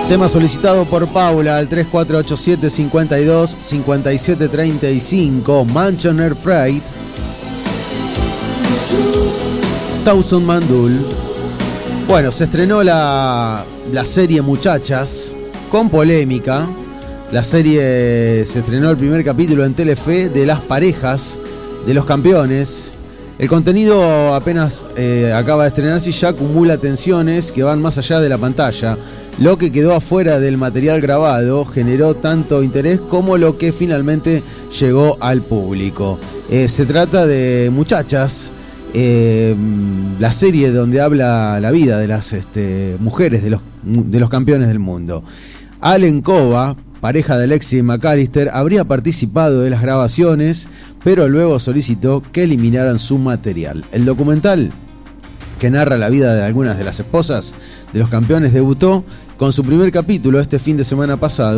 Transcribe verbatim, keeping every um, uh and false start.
Tema solicitado por Paula al tres cuatro ocho siete, cinco dos, cinco siete tres cinco, Mansioner Freight, Thousand Mandul. Bueno, se estrenó la, la serie Muchachas, con polémica. La serie se estrenó el primer capítulo en Telefe de las parejas de los campeones. El contenido apenas eh, acaba de estrenarse y ya acumula tensiones que van más allá de la pantalla. Lo que quedó afuera del material grabado generó tanto interés como lo que finalmente llegó al público. Eh, se trata de Muchachas, eh, la serie donde habla la vida de las este, mujeres de los, de los campeones del mundo. Allen Cova, pareja de Alexis McAllister, habría participado de las grabaciones, pero luego solicitó que eliminaran su material. El documental, que narra la vida de algunas de las esposas de los campeones, debutó con su primer capítulo este fin de semana pasado.